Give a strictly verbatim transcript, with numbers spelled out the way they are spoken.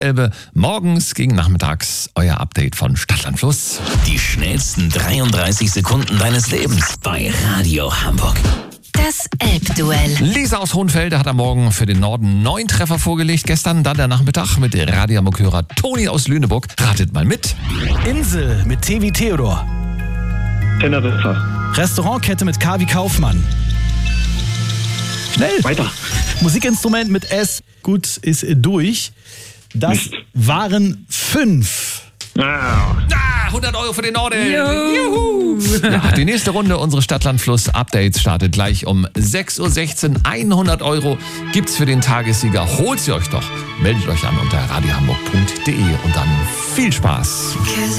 Elbe, morgens gegen nachmittags euer Update von Stadtland Fluss. Die schnellsten dreiunddreißig Sekunden deines Lebens bei Radio Hamburg. Das Elbduell. Lisa aus Hohenfelde hat am Morgen für den Norden neun Treffer vorgelegt. Gestern dann der Nachmittag mit Radio Hamburg-Hörer Toni aus Lüneburg. Ratet mal mit. Insel mit T wie Theodor. Teneriffa. Restaurantkette mit K wie Kaufmann. Schnell. Weiter. Musikинstrument mit S. Gut, ist durch. Das Mist. waren fünf. Ah. Ah, hundert Euro für den Norden. Juhu. Ja, die nächste Runde, unsere Stadtland-Fluss-Updates, startet gleich um sechs Uhr sechzehn. hundert Euro gibt's für den Tagessieger. Holt sie euch doch. Meldet euch an unter radiohamburg punkt de und dann viel Spaß.